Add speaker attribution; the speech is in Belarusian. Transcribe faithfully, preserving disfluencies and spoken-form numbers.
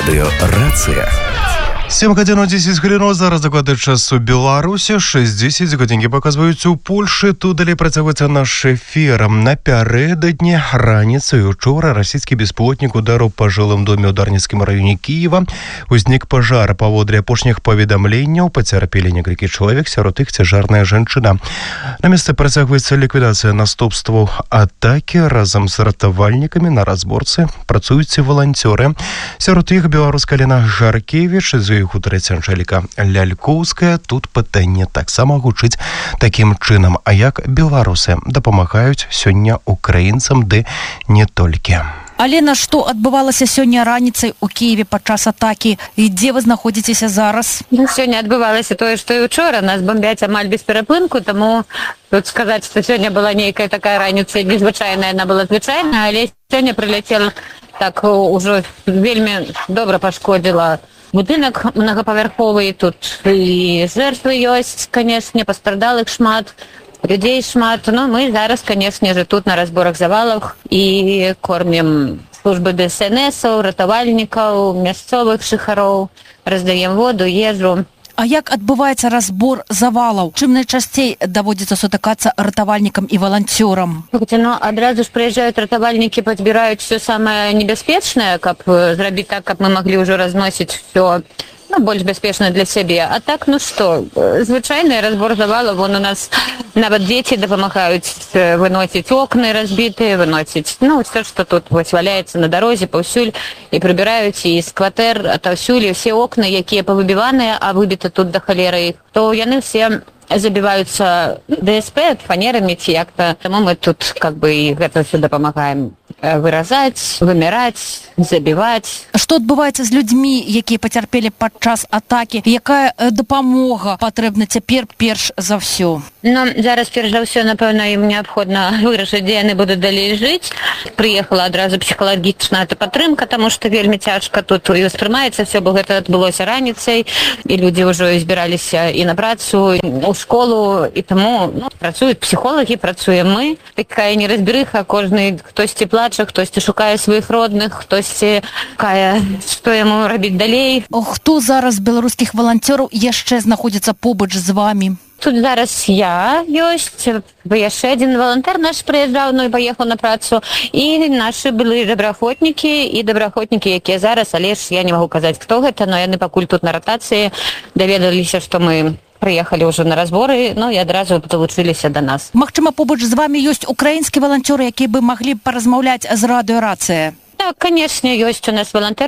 Speaker 1: Радыё Рацыя.
Speaker 2: сем гадзін дзесяць хвілін, зараз дакладны час у Беларусі, шэсць дзесяць годинкі паказваюць у Польшы. Тут далей працягваецца наш эфір. Напярэдадні раніцай учора расійскі беспілотнік ударыў па жылым доме ў Дарніцкім раёне Кіева. Узнік пажар. Паводле апошніх паведамленняў пацярпелі некалькі чалавек, сярод іх цяжарная жанчына. На месцы працягваецца ліквідацыя наступстваў атакі. Разам з ратавальнікамі на разборцы працуюць валанцёры. Сярод іх беларуска Лена Жаркевіч, з гутарыць Анжэліка Лялькоўская. Тут пытанне таксама гучыць такім чынам. А як беларусы дапамагаюць сёння украінцам, ды не толькі.
Speaker 3: Алена, што адбывалася сёння раніцай у Кіеве падчас атакі і дзе вы знаходзіцеся зараз?
Speaker 4: Сёння адбывалася тое, што і учора. Нас бомбяць амаль без перапынку, таму тут сказаць, што сёння была нейкая такая раніца незвычайная, яна была звычайная, але сёння прыляцела так ужо вельмі добра пашкодзіла будынак многапавярховы. Тут і жертвы ёсць, канешне, пастрадалых шмат, людзей шмат. Ну, мы зараз, канешне же, тут на разборах завалах і кормім службы дэ эс эн эсаў, ратавальнікаў, мясцовых жыхароў, раздаем воду, ежу.
Speaker 3: А як адбываецца разбор завалаў? Чым найчасцей даводзіцца сутыкацца ратавальнікам і валанцёрам?
Speaker 4: Ну, адразу ж прыязджаюць ратавальнікі, падбіраюць все самае небяспечнае, каб зрабіць так, каб мы маглі ўжо разносіць все, ну, больш бяспечна для сябе. А так, ну што, звычайны разбор завалаў, вон у нас нават дзеці дапамагаюць выносіць окны разбітыя, выносіць, ну, все, што тут вось валяецца на дарозе паўсюль, і прыбіраюць і з кватэр атаўсюль, і ўсе окны, якія павыбіваныя, а выбіта тут да халеры іх, то яны все забіваюцца дэ эс пэ фанерамі ці як-то. Таму мы тут как бы і гэта ўсё дапамагаем выразаць, выміраць, забіваць.
Speaker 3: Што адбываецца з людзьмі, якія пацярпелі падчас атакі? Якая дапамога патрэбна цяпер перш за ўсё?
Speaker 4: Ну, зараз перш за ўсё, напэўна, ім неабходна вырашыць, дзе яны будуць далей жыць. Прыехала адразу псіхалагічная падтрымка, таму што вельмі цяжка тут і ўспрымаецца все, бо гэта адбылося раніцай, і людзі ўжо збіраліся і на працу, у школу, і таму, ну, працуюць псіхолагі, працуем мы. Такая неразберыха, кожны хтосьці плача, хтосьці шукае сваіх родных, хтосьці шукае, што яму рабіць далей.
Speaker 3: Хто зараз з беларускіх валанцёраў яшчэ знаходзіцца побач з вамі?
Speaker 4: Тут зараз я ёсць, яшчэ адзін валантар наш прыязджаў, ну і паехаў на працу, і нашы былыя добраахвотнікі і добраахвотнікі, якія зараз, але ж я не магу казаць, хто гэта, но яны пакуль тут на ратацыі, даведаліся, што мы прыехалі ўжо на разборы, ну і адразу далучыліся да нас.
Speaker 3: Магчыма, побач з вамі ёсць украінскія валанцёры, якія бы маглі паразмаўляць з радыё Рацыя?
Speaker 4: Так, канешне, ёсць у нас валантар.